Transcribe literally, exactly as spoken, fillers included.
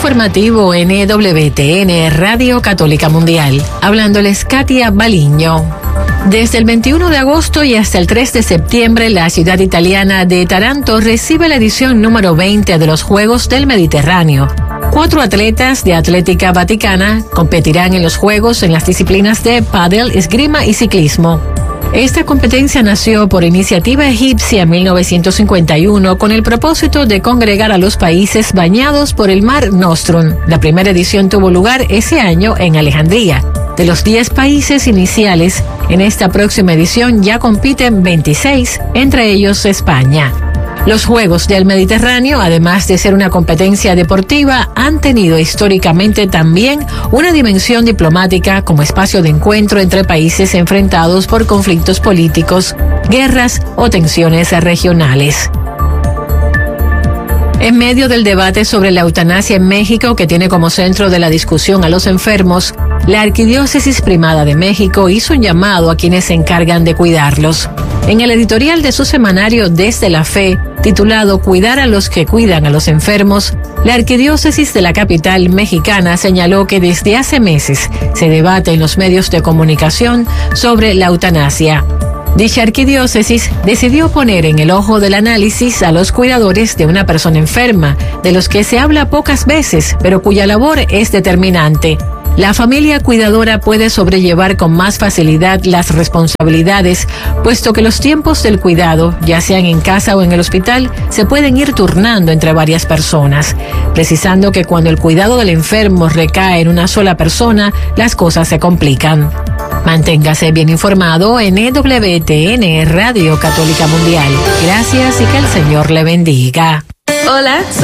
informativo N W T N Radio Católica Mundial. Hablándoles Katia Baliño. Desde el veintiuno de agosto y hasta el tres de septiembre, la ciudad italiana de Taranto recibe la edición número veinte de los Juegos del Mediterráneo. Cuatro atletas de Atlética Vaticana competirán en los Juegos en las disciplinas de pádel, esgrima y ciclismo. Esta competencia nació por iniciativa egipcia en mil novecientos cincuenta y uno con el propósito de congregar a los países bañados por el Mar Nostrum. La primera edición tuvo lugar ese año en Alejandría. De los diez países iniciales, en esta próxima edición ya compiten veintiséis, entre ellos España. Los Juegos del Mediterráneo, además de ser una competencia deportiva, han tenido históricamente también una dimensión diplomática como espacio de encuentro entre países enfrentados por conflictos políticos, guerras o tensiones regionales. En medio del debate sobre la eutanasia en México, que tiene como centro de la discusión a los enfermos, la Arquidiócesis Primada de México hizo un llamado a quienes se encargan de cuidarlos. En el editorial de su semanario Desde la Fe, titulado Cuidar a los que cuidan a los enfermos, la Arquidiócesis de la capital mexicana señaló que desde hace meses se debate en los medios de comunicación sobre la eutanasia. Dicha arquidiócesis decidió poner en el ojo del análisis a los cuidadores de una persona enferma, de los que se habla pocas veces, pero cuya labor es determinante. La familia cuidadora puede sobrellevar con más facilidad las responsabilidades, puesto que los tiempos del cuidado, ya sean en casa o en el hospital, se pueden ir turnando entre varias personas, precisando que cuando el cuidado del enfermo recae en una sola persona, las cosas se complican. Manténgase bien informado en N W T N Radio Católica Mundial. Gracias y que el Señor le bendiga. Hola.